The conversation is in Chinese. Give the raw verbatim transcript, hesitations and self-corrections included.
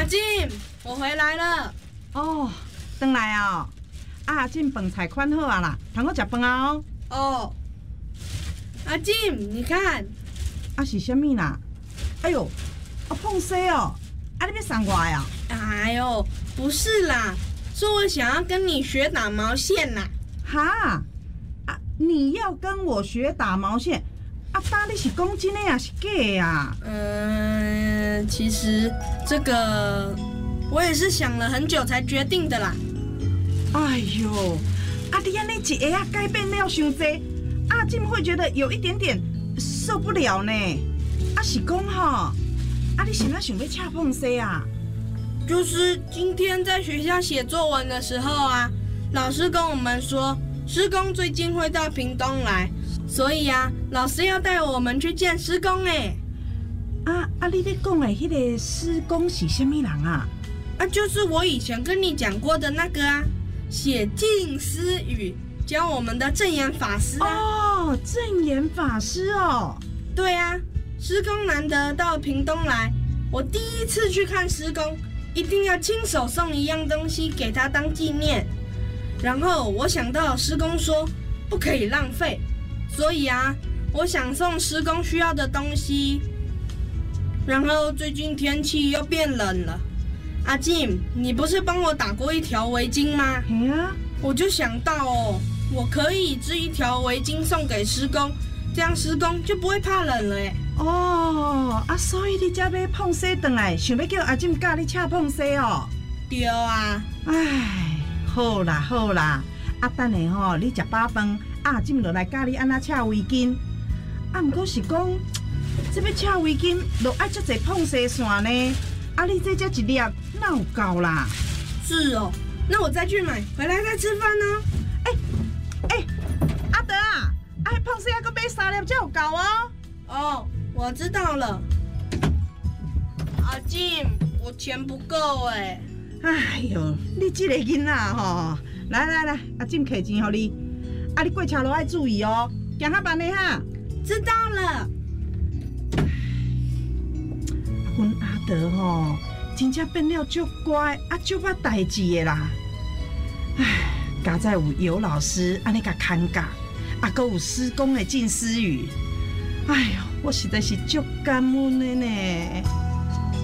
进，我回来了。 哦，回来啊！阿进饭菜款好啊啦，通我食饭啊哦。 哦，阿进，你看， 啊是啥物啦？哎呦，啊碰西哦！啊你要送我呀？ 哎呦，不是啦，是我想要跟你学打毛线啦。 哈？啊，你要跟我学打毛线？啊，爸，你是讲真的还是假的啊？ 嗯，其实这个我也是想了很久才决定的啦。 哎呦，啊你安尼一下啊改变了伤济，阿进会觉得有一点点受不了呢。啊是讲吼，啊你是哪想要恰碰西啊？ 就是今天在学校写作文的时候啊，老师跟我们说，师公最近会到屏东来，所以啊，老师要带我们去见师公哎。 啊啊，你咧讲的迄个师公是啥物人啊？ 啊，就是我以前跟你讲过的那个啊，写静思语教我们的正言法师啊。 哦，正言法师哦。 对啊，师公难得到屏东来，我第一次去看师公，一定要亲手送一样东西给他当纪念。然后我想到师公说不可以浪费，所以啊，我想送师公需要的东西。然后最近天气又变冷了，阿进，你不是帮我打过一条围巾吗？ 嘿啊， 我就想到哦，我可以织一条围巾送给师公，这样师公就不会怕冷了哎。 哦，啊，所以你才要碰西回来，想要叫阿进教你恰碰西哦。 对啊。 唉，好啦好啦，啊，等下吼，你食饱饭，阿进就来教你安怎恰围巾。啊，毋过是讲，这要恰围巾，就爱足侪碰西线呢。啊，你这只一粒哪有够啦？ 是哦，那我再去买，回来再吃饭呢。 哎哎，阿德啊，啊，碰西还阁买三粒才有够哦。 哦，我知道了。阿进，我钱不够哎。 哎呦，你这个囡仔吼，来来来，阿进摕钱给你。啊，你过桥路爱注意哦，行较慢的哈。 知道了。 阮阿德吼，真正变了足乖，啊足捌代志的啦。唉，加在有尤老师安尼甲看教，啊，阁有师公的静思语，哎呦，我实在是足感恩的呢。